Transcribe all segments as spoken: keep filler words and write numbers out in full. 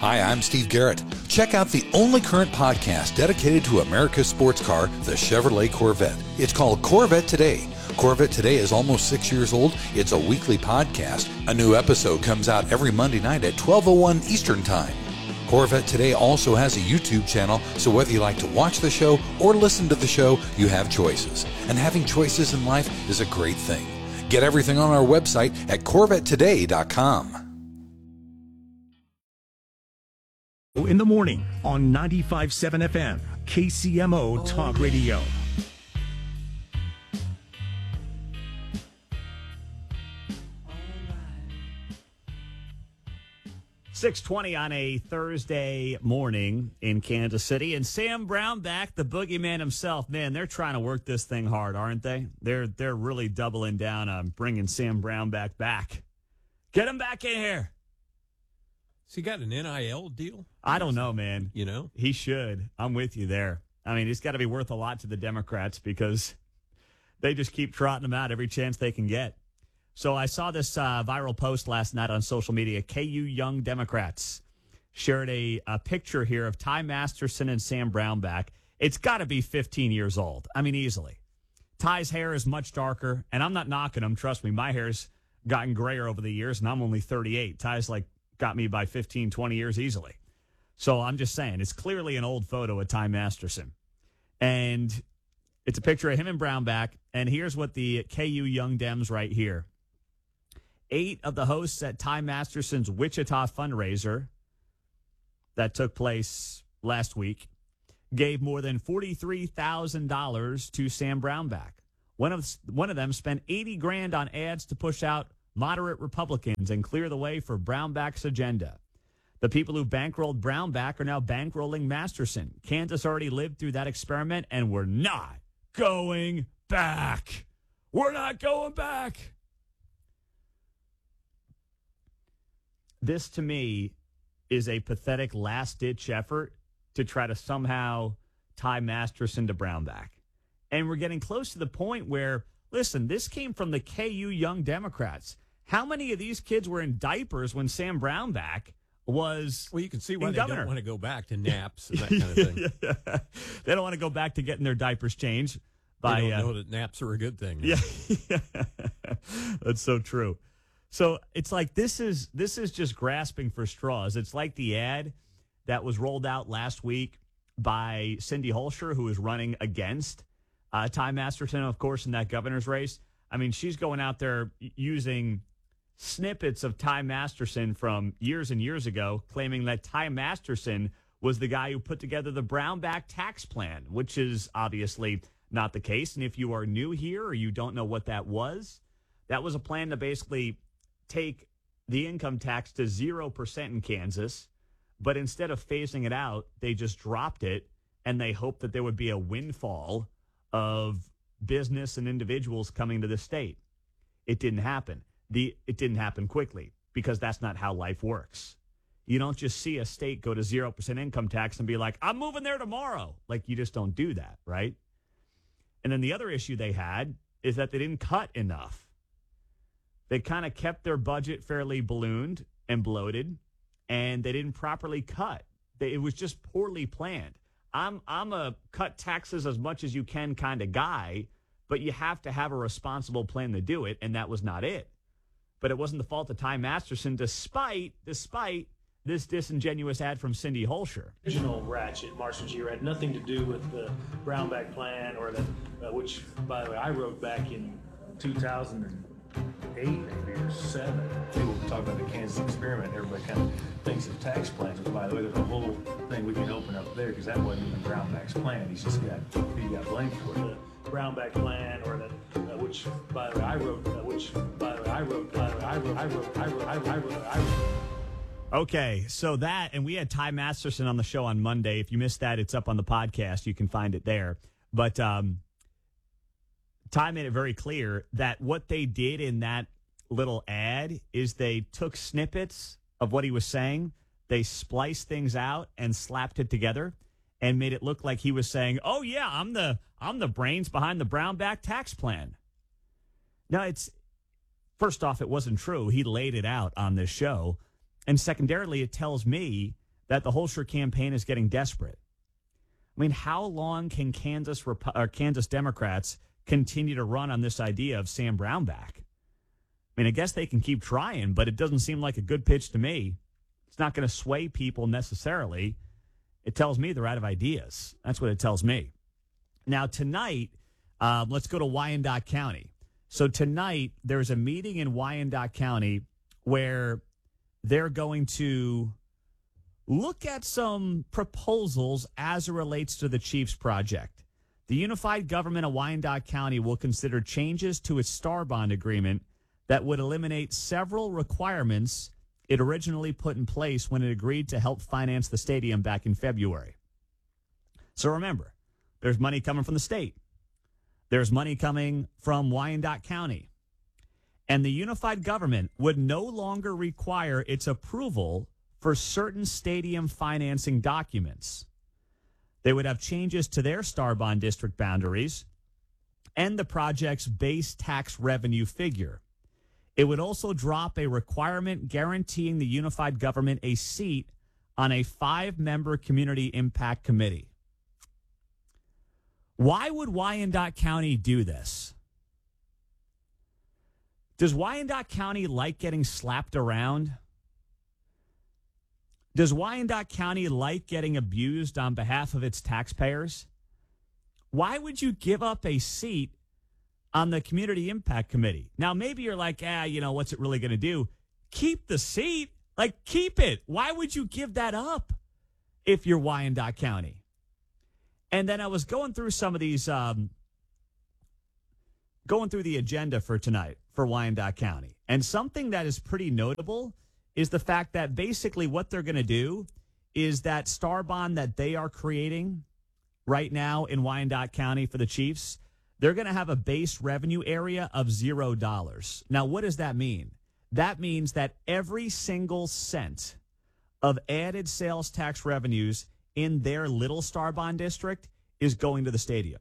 Hi, I'm Steve Garrett. Check out the only current podcast dedicated to America's sports car, the Chevrolet Corvette. It's called Corvette Today. Corvette Today is almost six years old. It's a weekly podcast. A new episode comes out every Monday night at twelve oh one Eastern Time. Corvette Today also has a YouTube channel, so whether you like to watch the show or listen to the show, you have choices. And having choices in life is a great thing. Get everything on our website at corvette today dot com. In the morning on ninety-five point seven F M, K C M O Talk Radio. six twenty on a Thursday morning in Kansas City. And Sam Brownback, the boogeyman himself, man, they're trying to work this thing hard, aren't they? They're they're really doubling down on bringing Sam Brownback back. Get him back in here. Has he got an N I L deal? I don't know, man. You know? He should. I'm with you there. I mean, it's got to be worth a lot to the Democrats because they just keep trotting him out every chance they can get. So I saw this uh, viral post last night on social media. K U Young Democrats shared a, a picture here of Ty Masterson and Sam Brownback. It's got to be fifteen years old. I mean, easily. Ty's hair is much darker, and I'm not knocking him. Trust me, my hair's gotten grayer over the years, and I'm only thirty-eight. Ty's like got me by fifteen, twenty years easily. So I'm just saying, it's clearly an old photo of Ty Masterson. And it's a picture of him and Brownback, and here's what the K U Young Dems write here. Eight of the hosts at Ty Masterson's Wichita fundraiser that took place last week gave more than forty-three thousand dollars to Sam Brownback. One of one of them spent eighty grand on ads to push out moderate Republicans and clear the way for Brownback's agenda. The people who bankrolled Brownback are now bankrolling Masterson. Kansas already lived through that experiment, and we're not going back. We're not going back. This, to me, is a pathetic last-ditch effort to try to somehow tie Masterson to Brownback. And we're getting close to the point where, listen, this came from the K U Young Democrats. How many of these kids were in diapers when Sam Brownback was Well, you can see why they governor? don't want to go back to naps and that kind of thing. Yeah. They don't want to go back to getting their diapers changed. By, they don't uh, know that naps are a good thing. Yeah, that's so true. So it's like this is this is just grasping for straws. It's like the ad that was rolled out last week by Cindy Holscher, who is running against uh, Ty Masterson, of course, in that governor's race. I mean, she's going out there using snippets of Ty Masterson from years and years ago, claiming that Ty Masterson was the guy who put together the Brownback tax plan, which is obviously not the case. And if you are new here or you don't know what that was, that was a plan to basically take the income tax to zero percent in Kansas, but instead of phasing it out, they just dropped it, and they hoped that there would be a windfall of business and individuals coming to the state. It didn't happen. The It didn't happen quickly because that's not how life works. You don't just see a state go to zero percent income tax and be like, I'm moving there tomorrow. Like, you just don't do that, right? And then the other issue they had is that they didn't cut enough. They kind of kept their budget fairly ballooned and bloated, and they didn't properly cut. They, it was just poorly planned. I'm I'm a cut taxes as much as you can kind of guy, but you have to have a responsible plan to do it, and that was not it. But it wasn't the fault of Ty Masterson, despite despite this disingenuous ad from Cindy Holscher. Original ratchet, Marshall's year, had nothing to do with the Brownback plan, or the uh, which, by the way, I wrote back in two thousand eight, maybe, or seven. People talk about the Kansas experiment. Everybody kind of thinks of tax plans. But by the way, there's a whole thing we can open up there because that wasn't even Brownback's plan. He's just got he got blamed for it. The Brownback plan, or the uh, which, by the way, I wrote. Uh, which, by the way, I wrote. By the way, I wrote. I wrote. I wrote. I wrote. I wrote. I wrote. Okay, so that, and we had Ty Masterson on the show on Monday. If you missed that, it's up on the podcast. You can find it there. But um, Ty made it very clear that what they did in that little ad is they took snippets of what he was saying, they spliced things out and slapped it together and made it look like he was saying, oh, yeah, I'm the I'm the brains behind the Brownback tax plan. Now, it's, first off, it wasn't true. He laid it out on this show. And secondarily, it tells me that the Holster campaign is getting desperate. I mean, how long can Kansas Rep- or Kansas Democrats continue to run on this idea of Sam Brown back? I mean, I guess they can keep trying, but it doesn't seem like a good pitch to me. It's not going to sway people necessarily. It tells me they're out of ideas. That's what it tells me. Now, tonight, uh, let's go to Wyandotte County. So tonight, there's a meeting in Wyandotte County where they're going to look at some proposals as it relates to the Chiefs project. The unified government of Wyandotte County will consider changes to its Star Bond agreement that would eliminate several requirements it originally put in place when it agreed to help finance the stadium back in February. So remember, there's money coming from the state. There's money coming from Wyandotte County. And the unified government would no longer require its approval for certain stadium financing documents. They would have changes to their Star Bond district boundaries and the project's base tax revenue figure. It would also drop a requirement guaranteeing the unified government a seat on a five-member community impact committee. Why would Wyandotte County do this? Does Wyandotte County like getting slapped around? Does Wyandotte County like getting abused on behalf of its taxpayers? Why would you give up a seat on the Community Impact Committee? Now, maybe you're like, ah, you know, what's it really going to do? Keep the seat. Like, keep it. Why would you give that up if you're Wyandotte County? And then I was going through some of these, um, going through the agenda for tonight for Wyandotte County. And something that is pretty notable is the fact that basically what they're going to do is that Star Bond that they are creating right now in Wyandotte County for the Chiefs, they're going to have a base revenue area of zero dollars. Now, what does that mean? That means that every single cent of added sales tax revenues in their little Star Bond district is going to the stadium.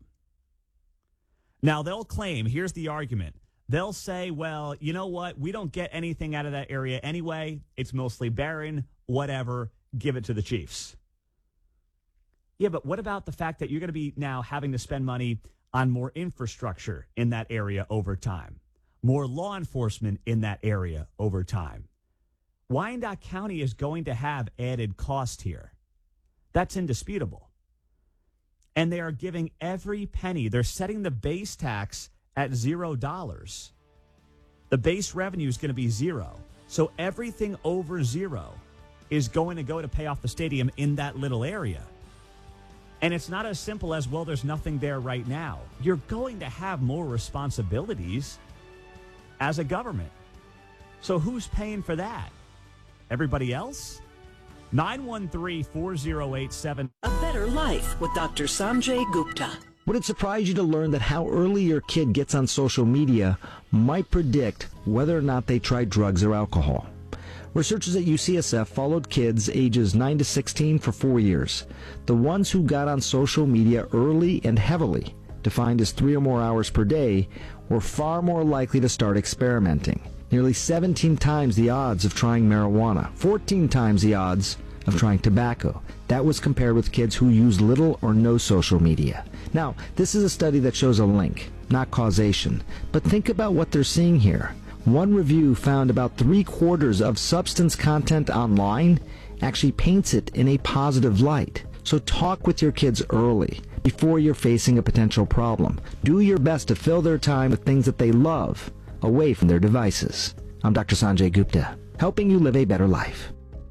Now, they'll claim, here's the argument. They'll say, well, you know what? We don't get anything out of that area anyway. It's mostly barren, whatever. Give it to the Chiefs. Yeah, but what about the fact that you're going to be now having to spend money on more infrastructure in that area over time, more law enforcement in that area over time? Wyandotte County is going to have added cost here. That's indisputable. And they are giving every penny. They're setting the base tax at zero dollars. The base revenue is going to be zero. So everything over zero is going to go to pay off the stadium in that little area. And it's not as simple as, well, there's nothing there right now. You're going to have more responsibilities as a government. So who's paying for that? Everybody else? nine one three, four oh eight, seven A Better Life with Doctor Sanjay Gupta. Would it surprise you to learn that how early your kid gets on social media might predict whether or not they try drugs or alcohol? Researchers at U C S F followed kids ages nine to sixteen for four years. The ones who got on social media early and heavily, defined as three or more hours per day, were far more likely to start experimenting. Nearly seventeen times the odds of trying marijuana, fourteen times the odds of trying tobacco. That was compared with kids who used little or no social media. Now, this is a study that shows a link, not causation. But think about what they're seeing here. One review found about three quarters of substance content online actually paints it in a positive light. So talk with your kids early, before you're facing a potential problem. Do your best to fill their time with things that they love, away from their devices. I'm Doctor Sanjay Gupta, helping you live a better life.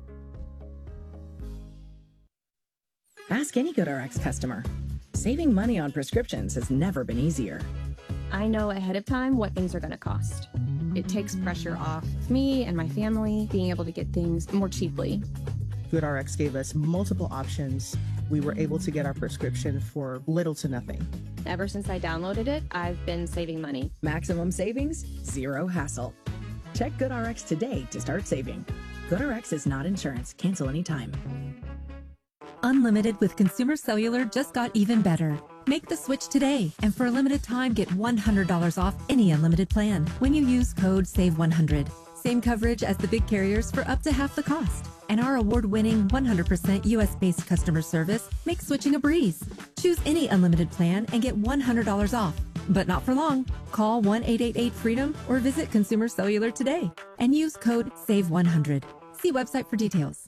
Ask any GoodRx customer. Saving money on prescriptions has never been easier. I know ahead of time what things are going to cost. It takes pressure off me and my family being able to get things more cheaply. GoodRx gave us multiple options. We were able to get our prescription for little to nothing. Ever since I downloaded it, I've been saving money. Maximum savings, zero hassle. Check GoodRx today to start saving. GoodRx is not insurance. Cancel anytime. Unlimited with Consumer Cellular just got even better. Make the switch today, and for a limited time, get one hundred dollars off any unlimited plan when you use code SAVE one hundred. Same coverage as the big carriers for up to half the cost. And our award-winning one hundred percent U S-based customer service makes switching a breeze. Choose any unlimited plan and get one hundred dollars off. But not for long. Call one eight eight eight freedom or visit Consumer Cellular today and use code save one hundred. See website for details.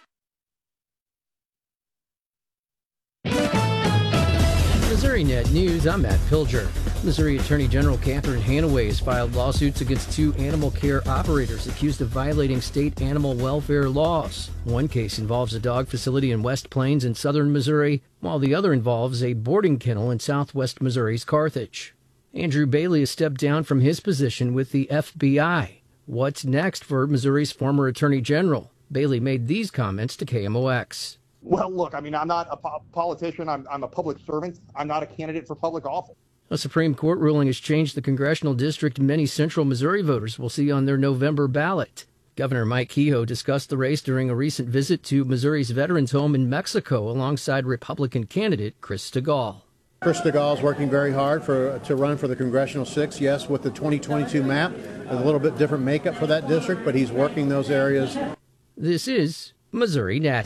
Missouri Net News, I'm Matt Pilger. Missouri Attorney General Catherine Hanaway has filed lawsuits against two animal care operators accused of violating state animal welfare laws. One case involves a dog facility in West Plains in southern Missouri, while the other involves a boarding kennel in southwest Missouri's Carthage. Andrew Bailey has stepped down from his position with the F B I. What's next for Missouri's former Attorney General? Bailey made these comments to K M O X. Well, look, I mean, I'm not a po- politician. I'm, I'm a public servant. I'm not a candidate for public office. A Supreme Court ruling has changed the congressional district many central Missouri voters will see on their November ballot. Governor Mike Kehoe discussed the race during a recent visit to Missouri's Veterans Home in Mexico alongside Republican candidate Chris Stegall. Chris Stegall is working very hard for to run for the Congressional Six, yes, with the twenty twenty-two map. A little bit different makeup for that district, but he's working those areas. This is Missouri Net.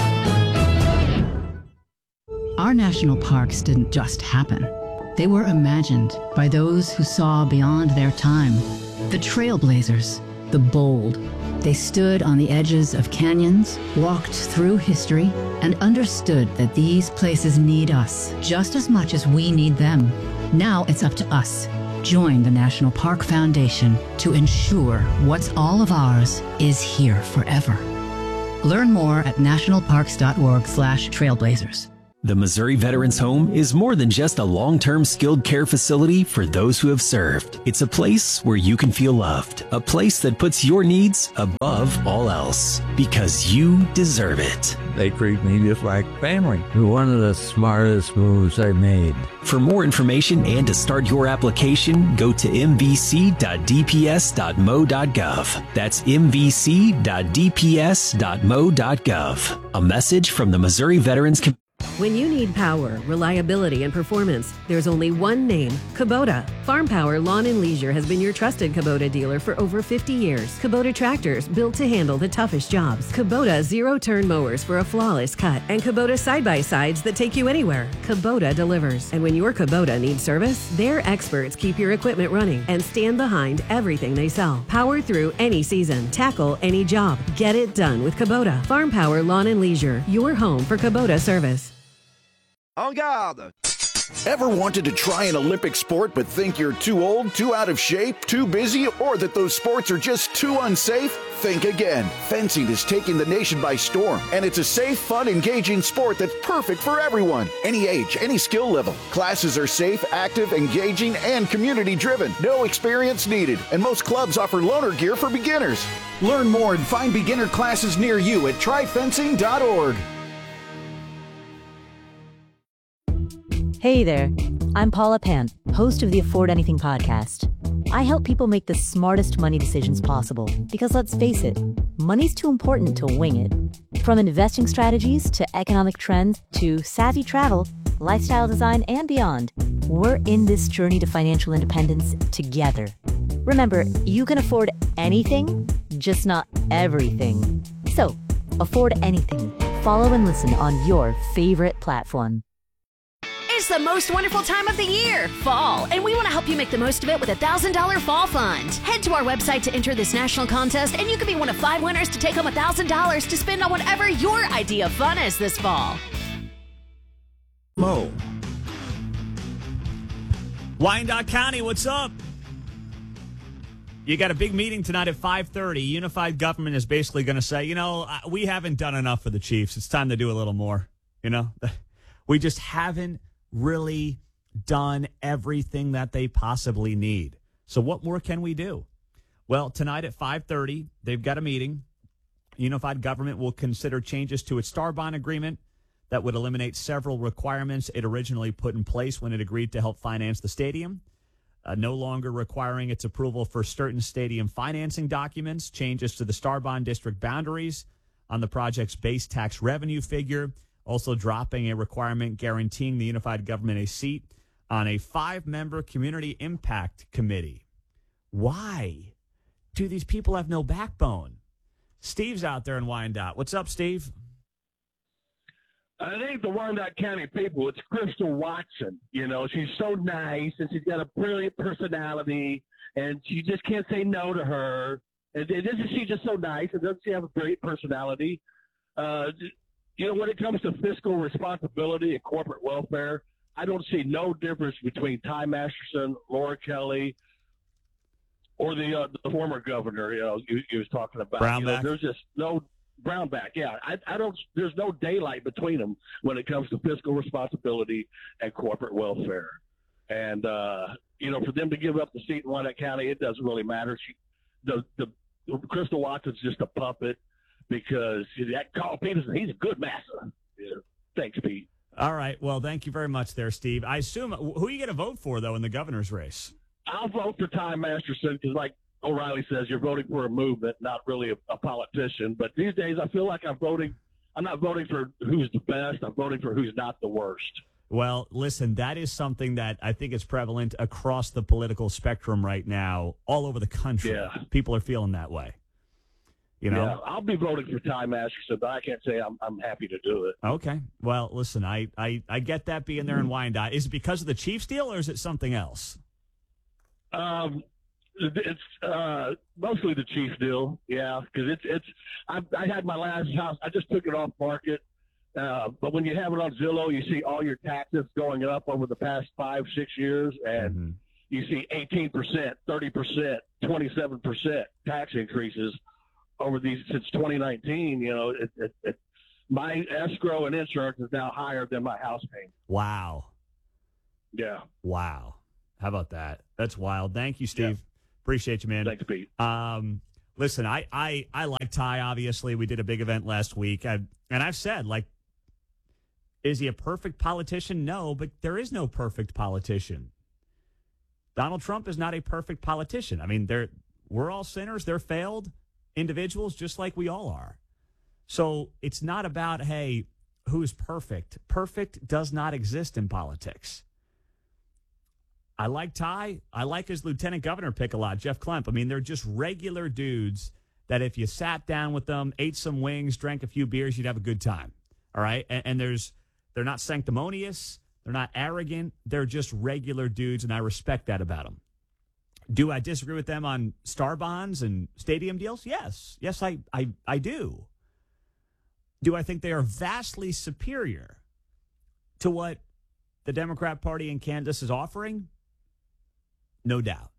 Our national parks didn't just happen. They were imagined by those who saw beyond their time. The trailblazers, the bold. They stood on the edges of canyons, walked through history, and understood that these places need us just as much as we need them. Now it's up to us. Join the National Park Foundation to ensure what's all of ours is here forever. Learn more at nationalparks.org slash trailblazers. The Missouri Veterans Home is more than just a long-term skilled care facility for those who have served. It's a place where you can feel loved, a place that puts your needs above all else, because you deserve it. They treat me just like family. One of the smartest moves I made. For more information and to start your application, go to m v c dot d p s dot m o dot gov. That's m v c dot d p s dot m o dot gov. A message from the Missouri Veterans Commission. When you need power, reliability, and performance, there's only one name, Kubota. Farm Power Lawn and Leisure has been your trusted Kubota dealer for over fifty years. Kubota tractors built to handle the toughest jobs. Kubota zero-turn mowers for a flawless cut. And Kubota side-by-sides that take you anywhere. Kubota delivers. And when your Kubota needs service, their experts keep your equipment running and stand behind everything they sell. Power through any season. Tackle any job. Get it done with Kubota. Farm Power Lawn and Leisure, your home for Kubota service. En garde! Ever wanted to try an Olympic sport but think you're too old, too out of shape, too busy, or that those sports are just too unsafe? Think again. Fencing is taking the nation by storm, and it's a safe, fun, engaging sport that's perfect for everyone. Any age, any skill level. Classes are safe, active, engaging, and community-driven. No experience needed, and most clubs offer loaner gear for beginners. Learn more and find beginner classes near you at try fencing dot org. Hey there, I'm Paula Pant, host of the Afford Anything podcast. I help people make the smartest money decisions possible because, let's face it, money's too important to wing it. From investing strategies to economic trends to savvy travel, lifestyle design, and beyond, we're in this journey to financial independence together. Remember, you can afford anything, just not everything. So, afford anything. Follow and listen on your favorite platform. It's the most wonderful time of the year, fall, and we want to help you make the most of it with a one thousand dollars Fall Fund. Head to our website to enter this national contest, and you could be one of five winners to take home one thousand dollars to spend on whatever your idea of fun is this fall. Mo. Wyandotte County, what's up? You got a big meeting tonight at five thirty. Unified government is basically going to say, you know, we haven't done enough for the Chiefs. It's time to do a little more. You know, we just haven't really done everything that they possibly need. So what more can we do? Well, tonight at five thirty, they've got a meeting. Unified government will consider changes to its Star Bond agreement that would eliminate several requirements it originally put in place when it agreed to help finance the stadium. Uh, no longer requiring its approval for certain stadium financing documents, changes to the Star Bond district boundaries on the project's base tax revenue figure, also dropping a requirement guaranteeing the unified government a seat on a five-member community impact committee. Why do these people have no backbone? Steve's out there in Wyandotte. What's up, Steve? I think the Wyandotte County people, it's Crystal Watson. You know, she's so nice, and she's got a brilliant personality, and you just can't say no to her. And isn't she just so nice? And doesn't she have a great personality? Uh, you know, when it comes to fiscal responsibility and corporate welfare, I don't see no difference between Ty Masterson, Laura Kelly, or the uh, the former governor. You know, he, he was talking about. Brownback. You know, there's just no. Brownback, yeah. I, I don't. There's no daylight between them when it comes to fiscal responsibility and corporate welfare. And uh, you know, for them to give up the seat in Wyandotte County, it doesn't really matter. She, the the Crystal Watson's just a puppet because that Carl Peterson, he's a good massa. Yeah. Thanks, Pete. All right. Well, thank you very much, there, Steve. I assume who are you going to vote for though in the governor's race? I'll vote for Ty Masterson because, like O'Reilly says, you're voting for a movement, not really a, a politician. But these days, I feel like I'm voting. I'm not voting for who's the best. I'm voting for who's not the worst. Well, listen, that is something that I think is prevalent across the political spectrum right now, all over the country. Yeah. People are feeling that way. You know, yeah, I'll be voting for Ty Masterson, but I can't say I'm I'm happy to do it. Okay. Well, listen, I I, I get that being there in Wyandotte. Is it because of the Chiefs deal, or is it something else? Um. It's uh, mostly the Chiefs deal, yeah, because it's it's. I, I had my last house. I just took it off market, uh, but when you have it on Zillow, you see all your taxes going up over the past five, six years, and mm-hmm. you see eighteen percent, thirty percent, twenty-seven percent tax increases over these since twenty nineteen. You know, it, it, it, my escrow and insurance is now higher than my house payment. Wow. Yeah. Wow. How about that? That's wild. Thank you, Steve. Yeah. Appreciate you, man. Thanks, Pete. Um, listen, I, I, I like Ty, obviously. We did a big event last week. I, and I've said, like, is he a perfect politician? No, but there is no perfect politician. Donald Trump is not a perfect politician. I mean, they're, we're all sinners. They're failed individuals just like we all are. So it's not about, hey, who's perfect. Perfect does not exist in politics. I like Ty. I like his lieutenant governor pick a lot, Jeff Klemp. I mean, they're just regular dudes that if you sat down with them, ate some wings, drank a few beers, you'd have a good time. All right? And, and there's they're not sanctimonious. They're not arrogant. They're just regular dudes, and I respect that about them. Do I disagree with them on star bonds and stadium deals? Yes. Yes, I, I, I do. Do I think they are vastly superior to what the Democrat Party in Kansas is offering? No doubt.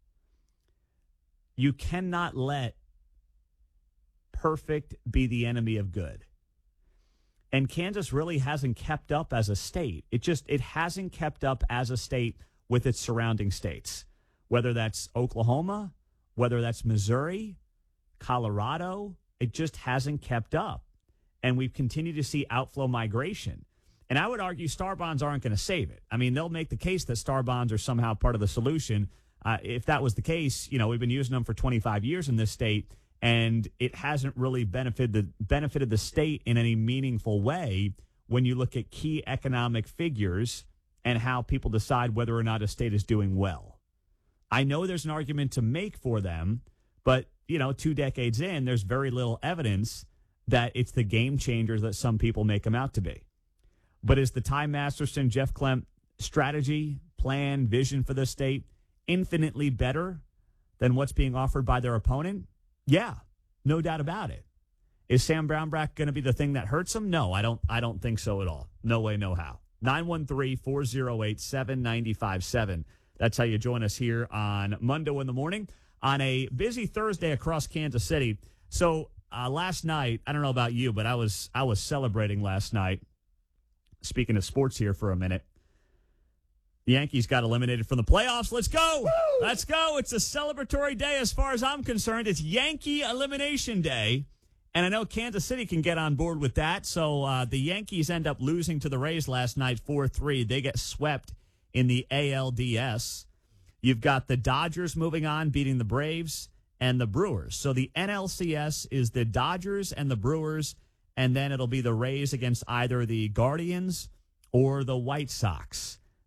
You cannot let perfect be the enemy of good. And Kansas really hasn't kept up as a state. It just, it hasn't kept up as a state with its surrounding states, whether that's Oklahoma, whether that's Missouri, Colorado. It just hasn't kept up. And we've continued to see outflow migration. And I would argue star bonds aren't going to save it. I mean, they'll make the case that star bonds are somehow part of the solution. Uh, if that was the case, you know, we've been using them for twenty-five years in this state, and it hasn't really benefited the, benefited the state in any meaningful way when you look at key economic figures and how people decide whether or not a state is doing well. I know there's an argument to make for them, but, you know, two decades in, there's very little evidence that it's the game changers that some people make them out to be. But is the Ty Masterson, Jeff Klemp strategy, plan, vision for the state infinitely better than what's being offered by their opponent? Yeah, no doubt about it. Is Sam Brownback going to be the thing that hurts him? No, I don't I don't think so at all. No way, no how. nine one three, four oh eight, seven nine five seven. That's how you join us here on Monday in the morning on a busy Thursday across Kansas City. So uh, last night, I don't know about you, but I was I was celebrating last night. Speaking of sports here for a minute, the Yankees got eliminated from the playoffs. Let's go. Woo! Let's go. It's a celebratory day as far as I'm concerned. It's Yankee Elimination Day. And I know Kansas City can get on board with that. So uh, the Yankees end up losing to the Rays last night four three. They get swept in the A L D S. You've got the Dodgers moving on, beating the Braves and the Brewers. So the N L C S is the Dodgers and the Brewers, and then it'll be the Rays against either the Guardians or the White Sox.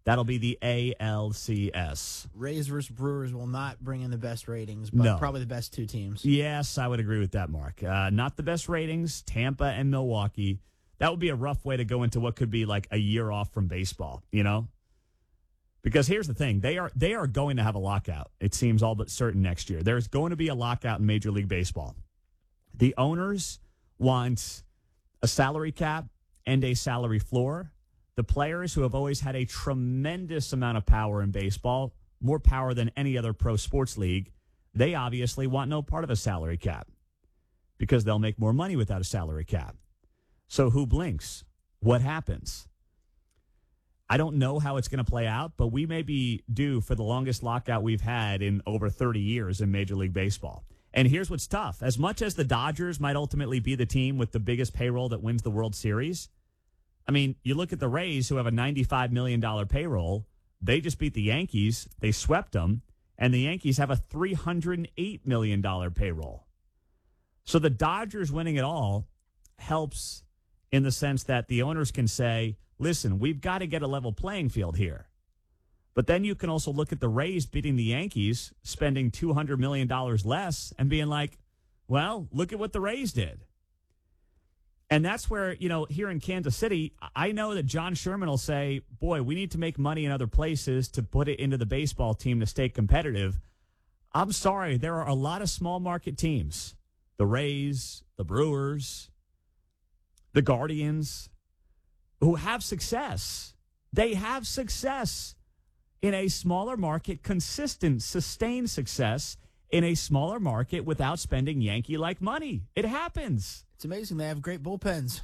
That'll be the A L C S. Rays versus Brewers will not bring in the best ratings, but No. probably the best two teams. Yes, I would agree with that, Mark. Uh, not the best ratings, Tampa and Milwaukee. That would be a rough way to go into what could be like a year off from baseball, you know? Because here's the thing, they are they are going to have a lockout. It seems all but certain next year. There's going to be a lockout in Major League Baseball. The owners want a salary cap and a salary floor. The players who have always had a tremendous amount of power in baseball, more power than any other pro sports league, they obviously want no part of a salary cap because they'll make more money without a salary cap. So who blinks? What happens? I don't know how it's going to play out, but we may be due for the longest lockout we've had in over thirty years in Major League Baseball. And here's what's tough. As much as the Dodgers might ultimately be the team with the biggest payroll that wins the World Series, I mean, you look at the Rays who have a ninety-five million dollars payroll. They just beat the Yankees. They swept them. And the Yankees have a three hundred eight million dollars payroll. So the Dodgers winning it all helps in the sense that the owners can say, listen, we've got to get a level playing field here. But then you can also look at the Rays beating the Yankees, spending two hundred million dollars less, and being like, well, look at what the Rays did. And that's where, you know, here in Kansas City, I know that John Sherman will say, boy, we need to make money in other places to put it into the baseball team to stay competitive. I'm sorry, there are a lot of small market teams, the Rays, the Brewers, the Guardians, who have success. They have success in a smaller market, consistent, sustained success in a smaller market without spending Yankee-like money. It happens. It's amazing. They have great bullpens.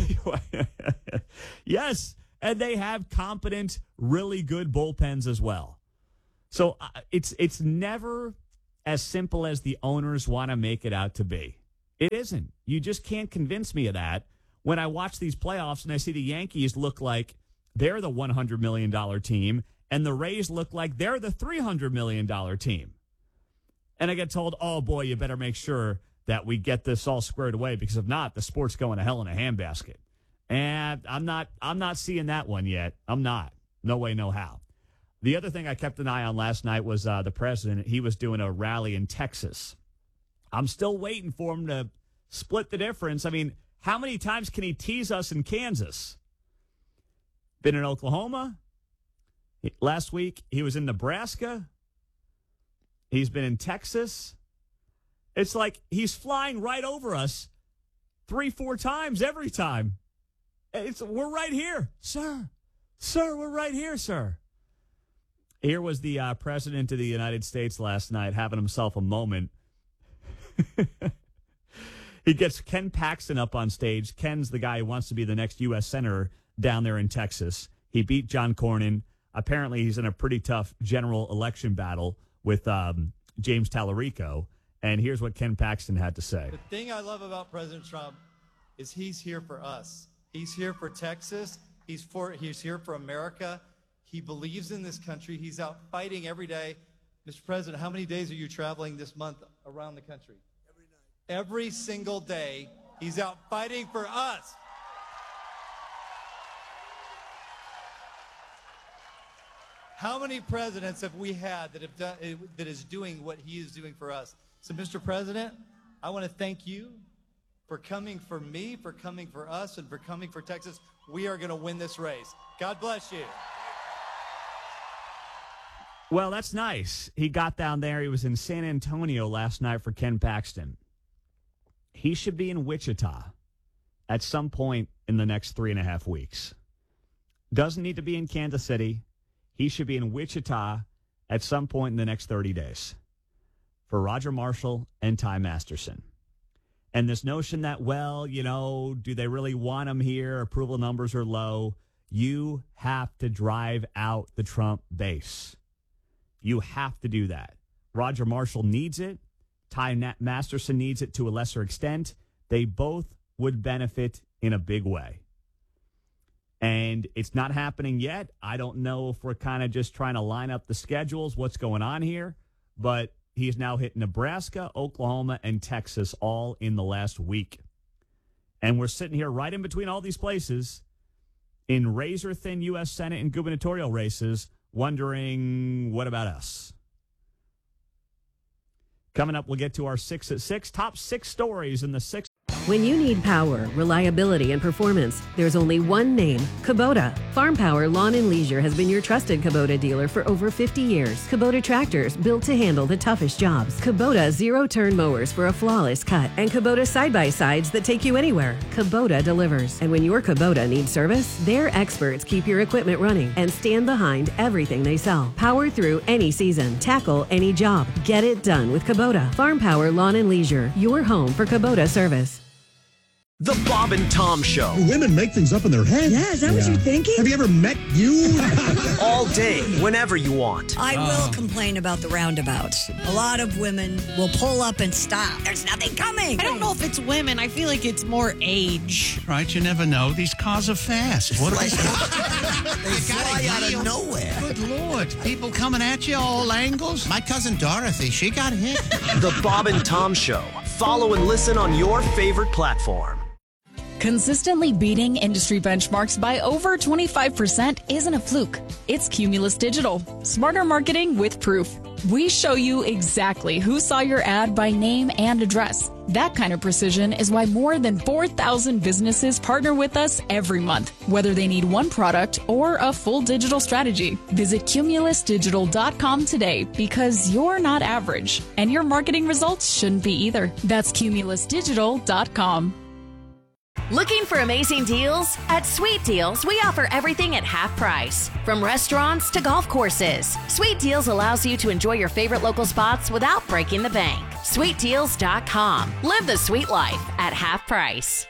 Yes, and they have competent, really good bullpens as well. So uh, it's it's never as simple as the owners want to make it out to be. It isn't. You just can't convince me of that. When I watch these playoffs and I see the Yankees look like they're the one hundred million dollars team and the Rays look like they're the three hundred million dollars team. And I get told, oh, boy, you better make sure that we get this all squared away because if not, the sport's going to hell in a handbasket. And I'm not I'm not seeing that one yet. I'm not. No way, no how. The other thing I kept an eye on last night was uh, the president. He was doing a rally in Texas. I'm still waiting for him to split the difference. I mean, how many times can he tease us in Kansas? Been in Oklahoma. Last week, he was in Nebraska. He's been in Texas. It's like he's flying right over us three, four times every time. It's, we're right here, sir. Sir, we're right here, sir. Here was the uh, president of the United States last night having himself a moment. He gets Ken Paxton up on stage. Ken's the guy who wants to be the next U S senator down there in Texas. He beat John Cornyn. Apparently, he's in a pretty tough general election battle with um, James Tallarico. And here's what Ken Paxton had to say. The thing I love about President Trump is he's here for us. He's here for Texas. He's for he's here for America. He believes in this country. He's out fighting every day. Mister President, how many days are you traveling this month around the country? Every night. Every single day, he's out fighting for us. How many presidents have we had that have done that is doing what he is doing for us? So, Mister President, I want to thank you for coming for me, for coming for us, and for coming for Texas. We are going to win this race. God bless you. Well, that's nice. He got down there. He was in San Antonio last night for Ken Paxton. He should be in Wichita at some point in the next three and a half weeks. Doesn't need to be in Kansas City. He should be in Wichita at some point in the next thirty days for Roger Marshall and Ty Masterson. And this notion that, well, you know, do they really want him here? Approval numbers are low. You have to drive out the Trump base. You have to do that. Roger Marshall needs it. Ty Masterson needs it to a lesser extent. They both would benefit in a big way. And it's not happening yet. I don't know if we're kind of just trying to line up the schedules, what's going on here. But he's now hit Nebraska, Oklahoma, and Texas all in the last week. And we're sitting here right in between all these places in razor-thin U S Senate and gubernatorial races, wondering, what about us? Coming up, we'll get to our six at six. Top six stories in the six. When you need power, reliability, and performance, there's only one name, Kubota. Farm Power Lawn and Leisure has been your trusted Kubota dealer for over fifty years. Kubota tractors built to handle the toughest jobs. Kubota zero-turn mowers for a flawless cut. And Kubota side-by-sides that take you anywhere. Kubota delivers. And when your Kubota needs service, their experts keep your equipment running and stand behind everything they sell. Power through any season. Tackle any job. Get it done with Kubota. Farm Power Lawn and Leisure, your home for Kubota service. The Bob and Tom Show. Women make things up in their head. Yeah, is that yeah. what you're thinking? Have you ever met you? All day, whenever you want. I oh. will complain about the roundabouts. A lot of women will pull up and stop. There's nothing coming. I don't know if it's women. I feel like it's more age. Right, you never know. These cars are fast. What like, they fly out of nowhere. Good Lord. People coming at you all angles. My cousin Dorothy, she got hit. The Bob and Tom Show. Follow and listen on your favorite platform. Consistently beating industry benchmarks by over twenty-five percent isn't a fluke. It's Cumulus Digital. Smarter marketing with proof. We show you exactly who saw your ad by name and address. That kind of precision is why more than four thousand businesses partner with us every month, whether they need one product or a full digital strategy. Visit cumulus digital dot com today because you're not average, and your marketing results shouldn't be either. That's cumulus digital dot com. Looking for amazing deals? At Sweet Deals, we offer everything at half price. From restaurants to golf courses, Sweet Deals allows you to enjoy your favorite local spots without breaking the bank. sweet deals dot com. Live the sweet life at half price.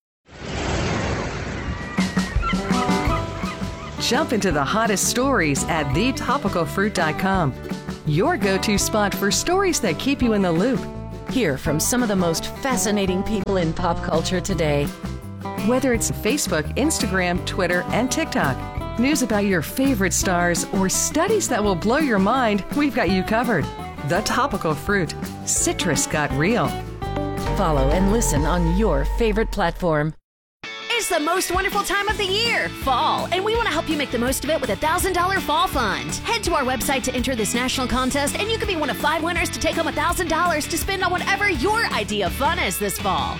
Jump into the hottest stories at the topical fruit dot com. Your go-to spot for stories that keep you in the loop. Hear from some of the most fascinating people in pop culture today. Whether it's Facebook, Instagram, Twitter, and TikTok, news about your favorite stars, or studies that will blow your mind, we've got you covered. The Topical Fruit. Citrus got real. Follow and listen on your favorite platform. It's the most wonderful time of the year, fall, and we want to help you make the most of it with a one thousand dollars fall fund. Head to our website to enter this national contest, and you can be one of five winners to take home one thousand dollars to spend on whatever your idea of fun is this fall.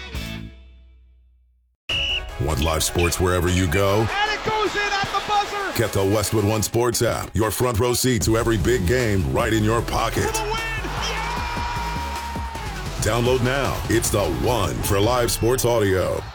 Want live sports wherever you go? And it goes in at the buzzer! Get the Westwood One Sports app. Your front row seat to every big game right in your pocket. For the win! Yeah! Download now. It's the one for live sports audio.